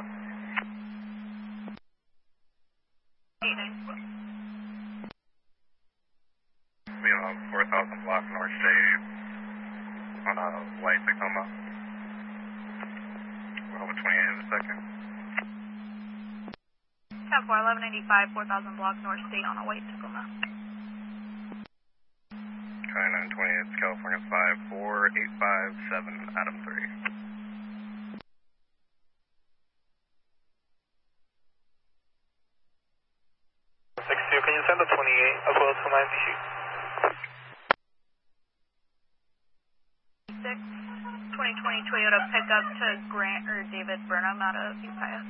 Tacoma. 894. We have 4,000 block North State on a white Tacoma. We're over 28 in a second. 10-4, 1185, 4,000 block North State on a white Tacoma. China 28, California 54857, Adam 3. 62, can you send the 28 as well as 290? 2020 Toyota pickup to Grant or David Burnham out of Ukiah.